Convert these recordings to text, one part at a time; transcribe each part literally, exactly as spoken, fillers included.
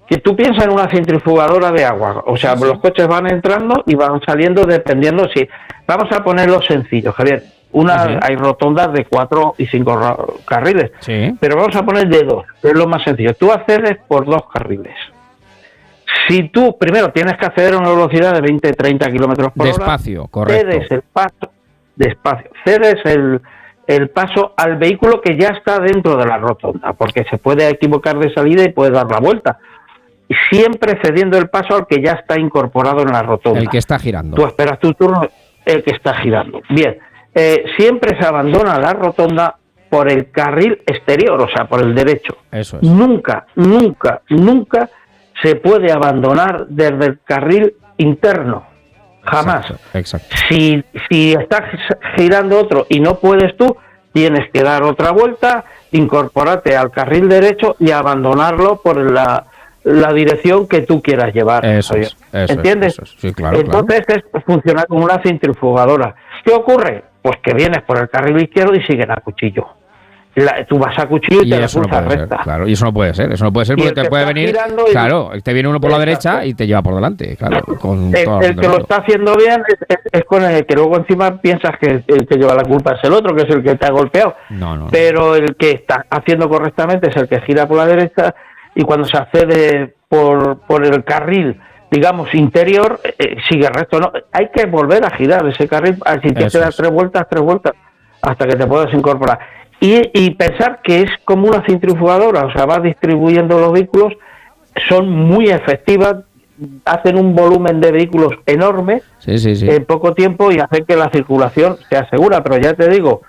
Si tú piensas en una centrifugadora de agua, o sea, sí, sí. los coches van entrando y van saliendo dependiendo si... Vamos a ponerlo sencillo, Javier. Una, sí. Hay rotondas de cuatro y cinco carriles, sí. pero vamos a poner de dos, que es lo más sencillo. Tú accedes por dos carriles. Si tú primero tienes que acceder a una velocidad de veinte, treinta kilómetros por hora, despacio, correcto. Cedes el paso, despacio, cedes el, el paso al vehículo que ya está dentro de la rotonda, porque se puede equivocar de salida y puede dar la vuelta. Siempre cediendo el paso al que ya está incorporado en la rotonda. El que está girando. Tú esperas tu turno, el que está girando. Bien, eh, siempre se abandona la rotonda por el carril exterior, o sea, por el derecho. Eso es. Nunca, nunca, nunca se puede abandonar desde el carril interno. Jamás. Exacto, exacto. Si, si estás girando otro y no puedes tú, tienes que dar otra vuelta, incorporarte al carril derecho y abandonarlo por la, la dirección que tú quieras llevar. Eso es, eso ¿entiendes? Es, eso es. Sí, claro, Entonces claro. es funcionar como una centrifugadora. ¿Qué ocurre? Pues que vienes por el carril izquierdo y siguen a cuchillo. La, tú vas a cuchillo y, y te eso no puede recta. Ser, claro, y eso no puede ser, eso no puede ser porque te puede venir, claro, te viene uno por la derecha y te lleva por delante, claro. Con el el que lo está haciendo bien es, es, es con el que luego encima piensas que el que lleva la culpa es el otro, que es el que te ha golpeado. No, no, Pero el que está haciendo correctamente es el que gira por la derecha y cuando se accede por, por el carril, digamos, interior, eh, sigue recto. No, hay que volver a girar ese carril, si tienes que dar tres vueltas, tres vueltas, hasta que te puedas incorporar. Y, y pensar que es como una centrifugadora, o sea, va distribuyendo los vehículos, son muy efectivas, hacen un volumen de vehículos enorme sí, sí, sí. en poco tiempo y hacen que la circulación se asegura, pero ya te digo,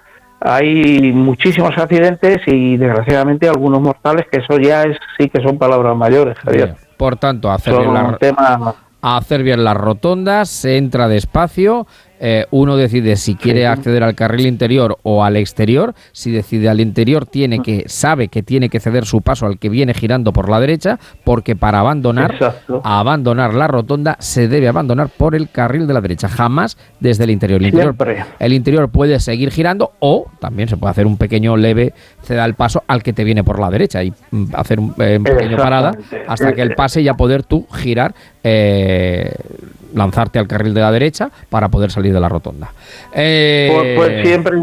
hay muchísimos accidentes y desgraciadamente algunos mortales, que eso ya es sí que son palabras mayores, Javier. Bien. Por tanto, hacer bien, la, tema... hacer bien las rotondas, se entra despacio. Eh, uno decide si quiere acceder al carril interior o al exterior. Si decide al interior, tiene que sabe que tiene que ceder su paso al que viene girando por la derecha, porque para abandonar abandonar la rotonda se debe abandonar por el carril de la derecha, jamás desde el interior. El interior, el interior puede seguir girando o también se puede hacer un pequeño leve ceda el paso al que te viene por la derecha y hacer un eh, pequeño parada hasta que él pase y ya poder tú girar, eh, lanzarte al carril de la derecha para poder salir de la rotonda. Eh, pues, pues siempre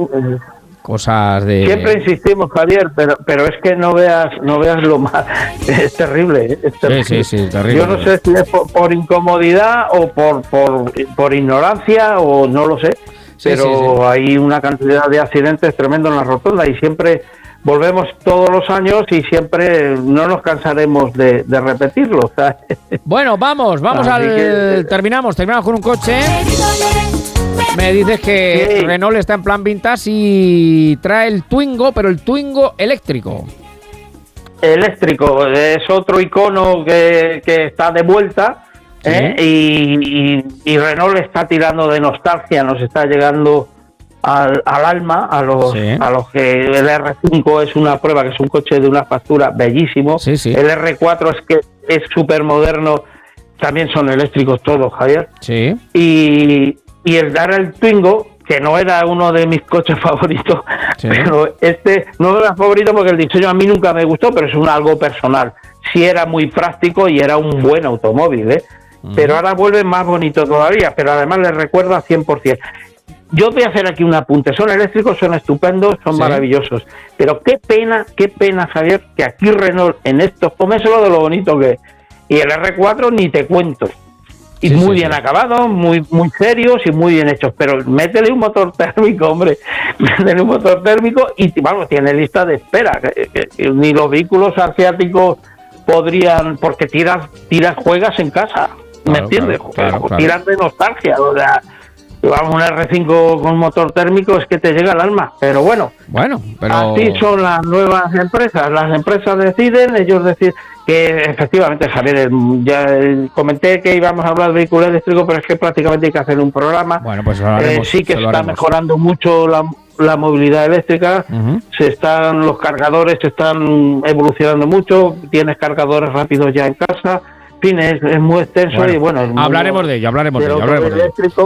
cosas de siempre insistimos, Javier, pero pero es que no veas no veas lo más es terrible, es terrible. Sí, sí, sí, terrible. Yo no sé si es por, por incomodidad o por, por por ignorancia o no lo sé, sí, pero sí, sí. Hay una cantidad de accidentes tremendo en la rotonda y siempre volvemos todos los años y siempre no nos cansaremos de, de repetirlo, ¿sabes? Bueno, vamos, vamos Así al... Que... Terminamos, terminamos con un coche. Me dices que sí. Renault está en plan vintage y trae el Twingo, pero el Twingo eléctrico. Eléctrico, es otro icono que, que está de vuelta, ¿sí? ¿eh? y, y, y Renault está tirando de nostalgia, nos está llegando... Al, al alma, a los sí. a los que el erre cinco es una prueba, que es un coche de una factura bellísimo, sí, sí. El erre cuatro es que es súper moderno, también son eléctricos todos, Javier, sí. y, y el dar el Twingo, que no era uno de mis coches favoritos, sí. pero este no era favorito porque el diseño a mí nunca me gustó, pero es un algo personal, sí era muy práctico y era un buen automóvil, ¿eh? Uh-huh. Pero ahora vuelve más bonito todavía, pero además le recuerda cien por ciento. Yo voy a hacer aquí un apunte, son eléctricos, son estupendos, son sí. maravillosos, pero qué pena, qué pena, Javier, que aquí Renault en estos, comérselo de lo bonito que es, y el erre cuatro ni te cuento, y sí, muy sí, bien sí. acabados, muy muy serios y muy bien hechos, pero métele un motor térmico, hombre, métele un motor térmico y, vamos, tiene lista de espera, que, que, que ni los vehículos asiáticos podrían, porque tiras, tiras juegas en casa, ¿me claro, entiendes? Claro, claro, claro. Tiras de nostalgia, o sea... Vamos, un erre cinco con motor térmico es que te llega al alma, pero bueno, bueno pero... así son las nuevas empresas, las empresas deciden, ellos deciden que efectivamente, Javier, ya comenté que íbamos a hablar de vehículos eléctricos, pero es que prácticamente hay que hacer un programa. Bueno, pues lo haremos, eh, sí que se está haremos. mejorando mucho la, la movilidad eléctrica, uh-huh. se están los cargadores se están evolucionando mucho, tienes cargadores rápidos ya en casa. En fin, es, es muy extenso bueno, y bueno... Hablaremos de ello, hablaremos de ello, hablaremos de ello.